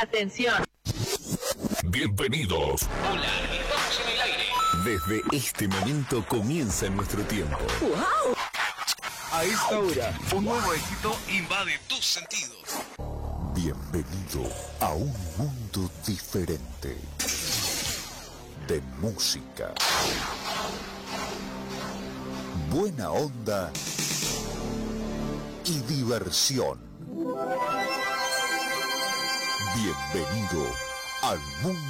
Atención. Bienvenidos. Hola, estamos en el aire. Desde este momento comienza nuestro tiempo. ¡Wow! A esta hora, Un nuevo éxito invade tus sentidos. bienvenido a un mundo diferente de música, buena onda y diversión. Bienvenido al mundo